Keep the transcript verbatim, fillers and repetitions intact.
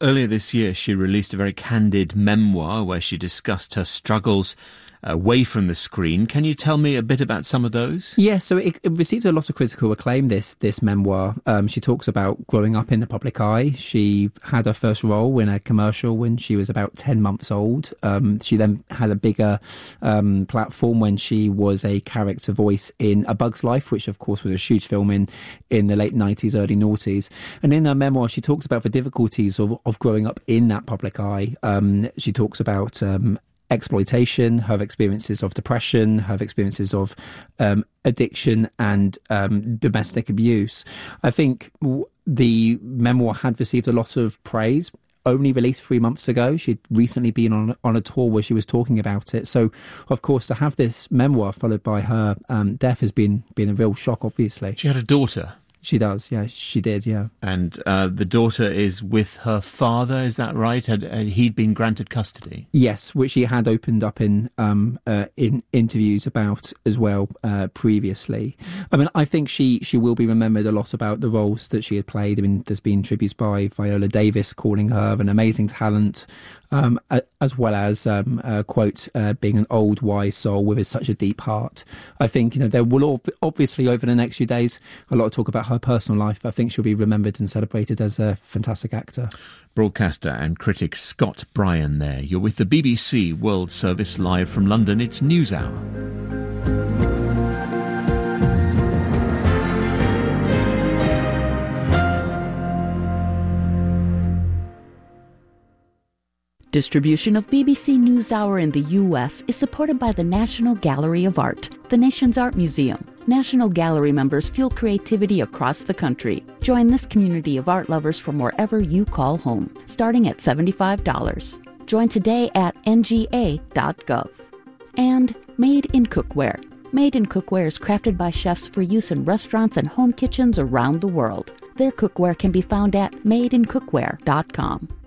Earlier this year, she released a very candid memoir where she discussed her struggles away from the screen. Can you tell me a bit about some of those? Yes, yeah, so it, it received a lot of critical acclaim, this this memoir. Um, she talks about growing up in the public eye. She had her first role in a commercial when she was about ten months old. Um, she then had a bigger um, platform when she was a character voice in A Bug's Life, which of course was a huge film in, in the late nineties, early noughties. And in her memoir, she talks about the difficulties of, of growing up in that public eye. Um, she talks about um, exploitation, her experiences of depression, her experiences of um, addiction and um, domestic abuse. I think w- the memoir had received a lot of praise. Only released three months ago. She'd recently been on on a tour where she was talking about it. So, of course, to have this memoir followed by her um, death has been been a real shock, obviously. She had a daughter. She does, yeah, she did, yeah. And uh, the daughter is with her father, is that right? Had, had he'd been granted custody? Yes, which he had opened up in um, uh, in interviews about as well uh, previously. I mean, I think she, she will be remembered a lot about the roles that she had played. I mean, there's been tributes by Viola Davis calling her an amazing talent, um, as well as, um, uh, quote, uh, being an old, wise soul with such a deep heart. I think, you know, there will obviously over the next few days a lot of talk about her personal life, but I think she'll be remembered and celebrated as a fantastic actor. Broadcaster and critic Scott Bryan there. You're with the B B C World Service live from London. It's NewsHour. Distribution of B B C NewsHour in the U S is supported by the National Gallery of Art, the nation's art museum. National Gallery members fuel creativity across the country. Join this community of art lovers from wherever you call home, starting at seventy-five dollars. Join today at N G A dot gov. And Made in Cookware. Made in Cookware is crafted by chefs for use in restaurants and home kitchens around the world. Their cookware can be found at made in cookware dot com.